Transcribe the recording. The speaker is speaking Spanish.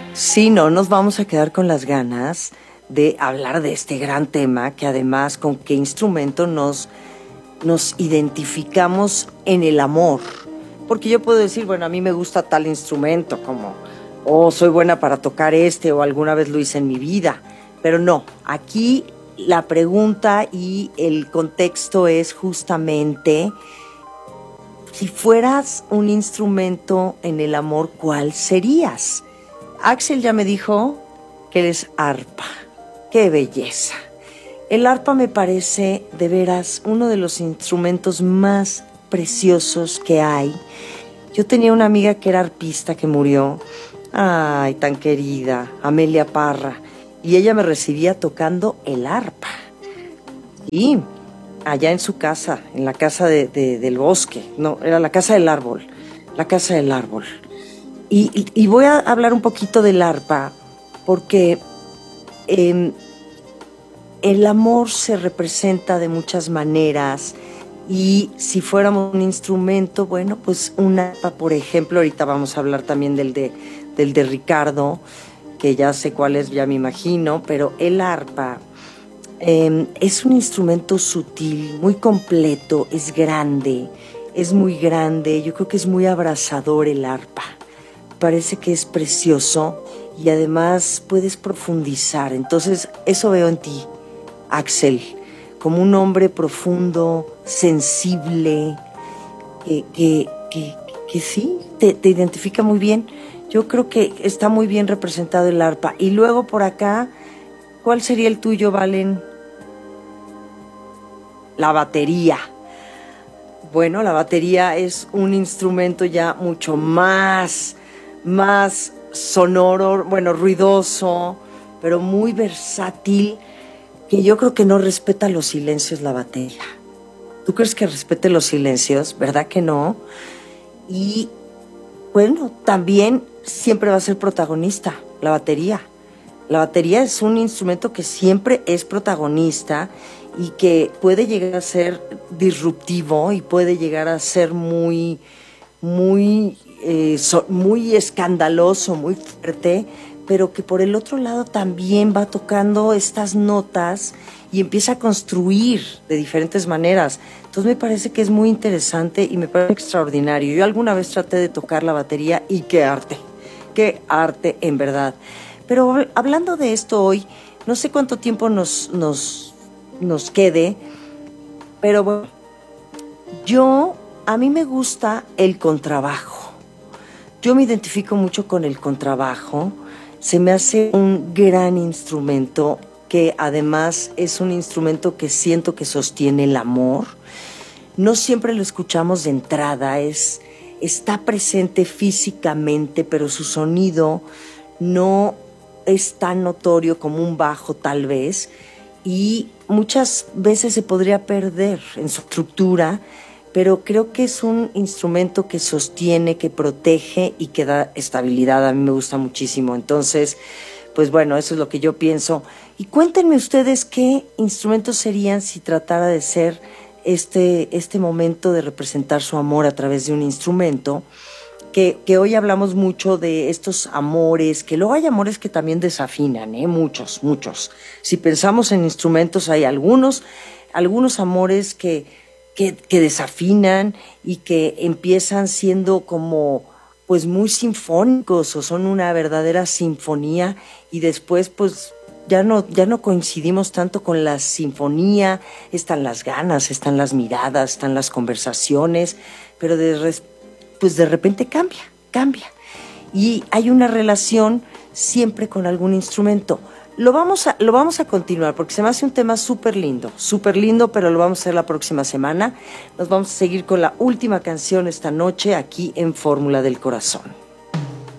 Sí, no nos vamos a quedar con las ganas de hablar de este gran tema, que además con qué instrumento nos identificamos en el amor. Porque yo puedo decir, bueno, a mí me gusta tal instrumento, como, oh, soy buena para tocar este, o alguna vez lo hice en mi vida. Pero no, aquí la pregunta y el contexto es justamente, si fueras un instrumento en el amor, ¿cuál serías? Axel ya me dijo que eres arpa. ¡Qué belleza! El arpa me parece de veras uno de los instrumentos más preciosos que hay. Yo tenía una amiga que era arpista que murió. Ay, tan querida, Amelia Parra. Y ella me recibía tocando el arpa. Y allá en su casa, en la casa del bosque. No, era la casa del árbol. La casa del árbol. Y voy a hablar un poquito del arpa porque el amor se representa de muchas maneras y si fuéramos un instrumento, bueno, pues un arpa, por ejemplo, ahorita vamos a hablar también del de Ricardo, que ya sé cuál es, ya me imagino, pero el arpa es un instrumento sutil, muy completo, es grande, es muy grande, yo creo que es muy abrazador el arpa. Parece que es precioso y además puedes profundizar. Entonces, eso veo en ti, Axel, como un hombre profundo, sensible, que sí, te identifica muy bien. Yo creo que está muy bien representado el arpa. Y luego por acá, ¿cuál sería el tuyo, Valen? La batería. Bueno, la batería es un instrumento ya mucho más sonoro, bueno, ruidoso, pero muy versátil, que yo creo que no respeta los silencios la batería. ¿Tú crees que respete los silencios? ¿Verdad que no? Y bueno, también siempre va a ser protagonista la batería. La batería es un instrumento que siempre es protagonista y que puede llegar a ser disruptivo y puede llegar a ser muy escandaloso, muy fuerte, pero que por el otro lado también va tocando estas notas y empieza a construir de diferentes maneras. Entonces me parece que es muy interesante y me parece extraordinario. Yo alguna vez traté de tocar la batería y qué arte en verdad. Pero hablando de esto hoy, no sé cuánto tiempo nos quede, pero bueno, a mí me gusta el contrabajo. Yo me identifico mucho con el contrabajo. Se me hace un gran instrumento que además es un instrumento que siento que sostiene el amor. No siempre lo escuchamos de entrada, está presente físicamente, pero su sonido no es tan notorio como un bajo tal vez, y muchas veces se podría perder en su estructura, pero creo que es un instrumento que sostiene, que protege y que da estabilidad. A mí me gusta muchísimo. Entonces, pues bueno, eso es lo que yo pienso. Y cuéntenme ustedes qué instrumentos serían si tratara de ser este momento de representar su amor a través de un instrumento. Que hoy hablamos mucho de estos amores, que luego hay amores que también desafinan, muchos. Si pensamos en instrumentos, hay algunos amores que desafinan y que empiezan siendo como pues muy sinfónicos o son una verdadera sinfonía y después pues ya no coincidimos tanto con la sinfonía. Están las ganas, están las miradas, están las conversaciones, pero pues de repente cambia. Y hay una relación siempre con algún instrumento. Lo vamos a continuar porque se me hace un tema súper lindo, pero lo vamos a hacer la próxima semana. Nos vamos a seguir con la última canción esta noche aquí en Fórmula del Corazón.